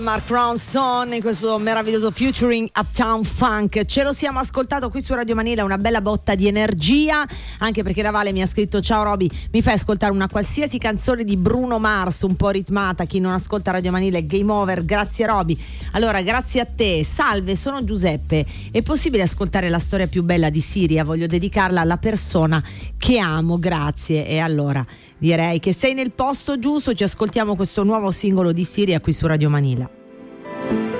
Mark Ronson in questo meraviglioso featuring Uptown Funk. Ce lo siamo ascoltato qui su Radio Manila, una bella botta di energia, anche perché la Vale mi ha scritto: ciao Roby, mi fai ascoltare una qualsiasi canzone di Bruno Mars un po' ritmata, chi non ascolta Radio Manila è game over. Grazie Roby. Allora, grazie a te. Salve, sono Giuseppe, è possibile ascoltare la storia più bella di Siria? Voglio dedicarla alla persona che amo, grazie. E allora direi che sei nel posto giusto, ci ascoltiamo questo nuovo singolo di Siria qui su Radio Manila.